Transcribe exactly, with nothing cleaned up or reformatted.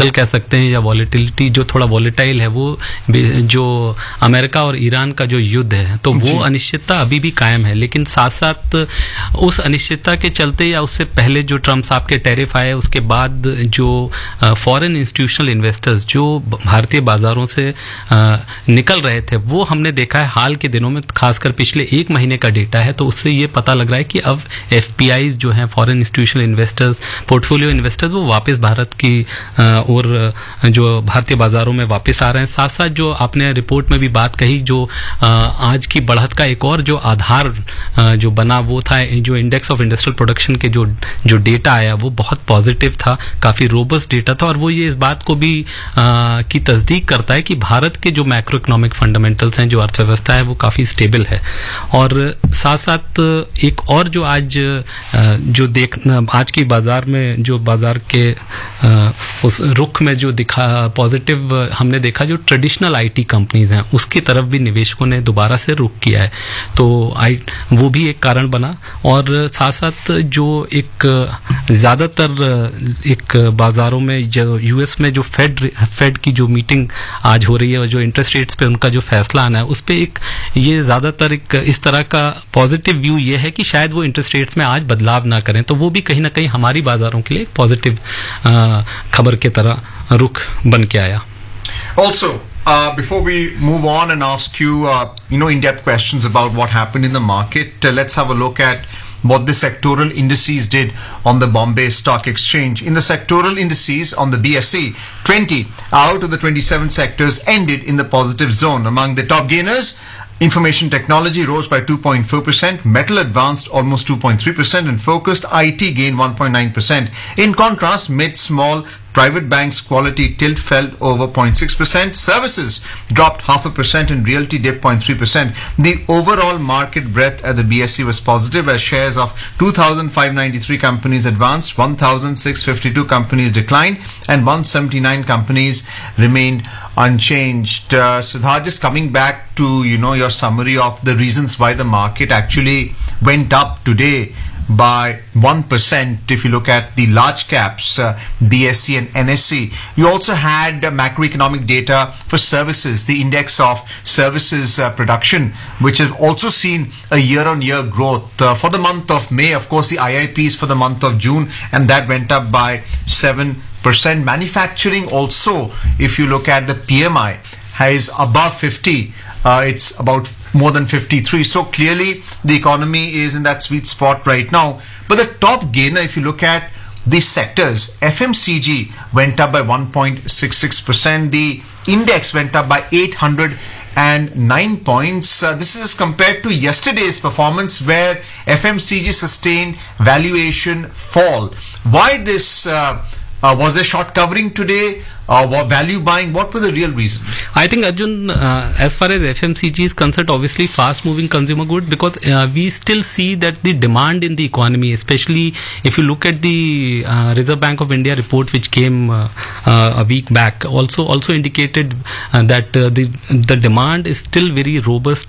वोलेटिल कह सकते हैं या वॉलेटिलिटी जो थोड़ा वॉलेटाइल है, वो जो अमेरिका और ईरान का जो युद्ध है तो वो अनिश्चितता अभी भी कायम है। लेकिन साथ साथ उस अनिश्चितता के चलते या उससे पहले जो ट्रम्प साहब के टैरिफ आए उसके बाद जो फॉरेन इंस्टीट्यूशनल इन्वेस्टर्स जो भारतीय बाजारों से आ, निकल रहे थे वो हमने देखा है हाल के दिनों में, खासकर पिछले एक महीने का डेटा है तो उससे ये पता लग रहा है कि अब एफ पी आईज जो हैं foreign institutional investors, portfolio investors, वो वापस भारत की और जो भारतीय बाजारों में वापस आ रहे हैं। साथ साथ जो आपने रिपोर्ट में भी बात कही, जो आ, आज की बढ़त का एक और जो आधार आ, जो बना वो था जो इंडेक्स ऑफ इंडस्ट्रियल प्रोडक्शन के जो जो डेटा आया वो बहुत पॉजिटिव था, काफ़ी रोबस्ट डेटा था और वो ये इस बात को भी आ, की तस्दीक करता है कि भारत के जो मैक्रो इकोनॉमिक फंडामेंटल्स हैं, जो अर्थव्यवस्था है वो काफ़ी स्टेबल है। और साथ साथ एक और जो आज जो देख आज की बाजार में जो बाजार के आ, उस रुख में जो दिखा पॉजिटिव हमने देखा, जो ट्रेडिशनल आईटी कंपनीज हैं उसकी तरफ भी निवेशकों ने दोबारा से रुख किया है, तो आई वो भी एक कारण बना। और साथ साथ जो एक ज़्यादातर एक बाज़ारों में जो यूएस में जो फेड फेड की जो मीटिंग आज हो रही है, जो इंटरेस्ट रेट्स पे उनका जो फैसला आना है उस पर एक ये ज़्यादातर एक इस तरह का पॉजिटिव व्यू ये है कि शायद वो इंटरेस्ट रेट्स में आज बदलाव ना करें, तो वो भी कहीं ना कहीं हमारी बाज़ारों के लिए एक पॉजिटिव खबर की तरह रुख बन के आया। Also, uh, before we move on and ask you, uh, you know, in-depth questions about what happened in the market, uh, let's have a look at what the sectoral indices did on the Bombay Stock Exchange. In the sectoral indices on the B S E, twenty out of the twenty-seven sectors ended in the positive zone. Among the top gainers, information technology rose by two point four percent, metal advanced almost two point three percent, and focused I T gained one point nine percent. In contrast, mid, small, private banks quality tilt fell over zero point six percent. Services dropped half a percent and realty dipped zero point three percent. The overall market breadth at the B S E was positive as shares of two thousand five hundred ninety-three companies advanced, one thousand six hundred fifty-two companies declined, and one hundred seventy-nine companies remained unchanged. Uh, Siddharth, just coming back to, you know, your summary of the reasons why the market actually went up today by one percent. If you look at the large caps, uh, B S E and N S E, you also had uh, macroeconomic data for services, the index of services uh, production, which has also seen a year-on-year growth uh, for the month of May. Of course, the I I Ps for the month of June, and that went up by seven percent. Manufacturing also, if you look at the P M I, is above fifty. Uh, it's about more than fifty-three. So clearly the economy is in that sweet spot right now. But the top gainer, if you look at the sectors, F M C G went up by one point six six percent. The index went up by eight hundred nine points. Uh, this is as compared to yesterday's performance where F M C G sustained valuation fall. Why this? Uh, uh, was there short covering today? Uh, value buying? What was the real reason? I think, Arjun, uh, as far as F M C G is concerned, obviously fast moving consumer good, because uh, we still see that the demand in the economy, especially if you look at the uh, Reserve Bank of India report which came uh, uh, a week back, also also indicated uh, that uh, the the demand is still very robust